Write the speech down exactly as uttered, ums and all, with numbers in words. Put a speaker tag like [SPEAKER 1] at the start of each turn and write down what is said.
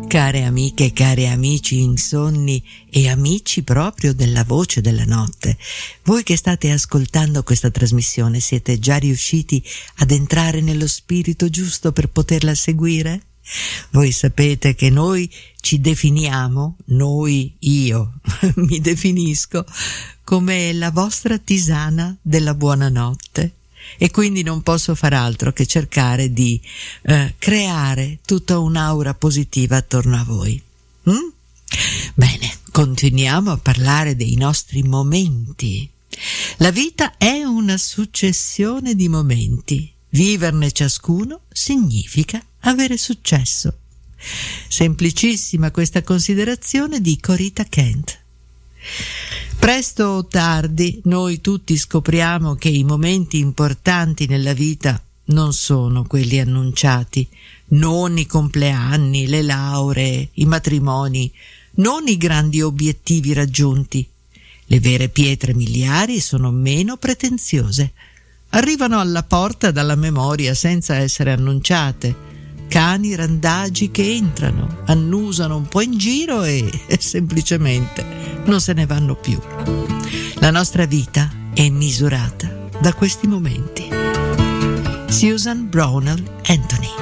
[SPEAKER 1] Care amiche e cari amici insonni e amici proprio della voce della notte, voi che state ascoltando questa trasmissione siete già riusciti ad entrare nello spirito giusto per poterla seguire? Voi sapete che noi ci definiamo, noi, io, mi definisco come la vostra tisana della buonanotte. E quindi non posso far altro che cercare di eh, creare tutta un'aura positiva attorno a voi. Mm? Bene, continuiamo a parlare dei nostri momenti. La vita è una successione di momenti. Viverne ciascuno significa avere successo. Semplicissima questa considerazione di Corita Kent. Presto o tardi noi tutti scopriamo che i momenti importanti nella vita non sono quelli annunciati, non i compleanni, le lauree, i matrimoni, non i grandi obiettivi raggiunti. Le vere pietre miliari sono meno pretenziose. Arrivano alla porta dalla memoria senza essere annunciate. Cani randagi che entrano, annusano un po' in giro e, e semplicemente non se ne vanno più. La nostra vita è misurata da questi momenti. Susan Brownell Anthony.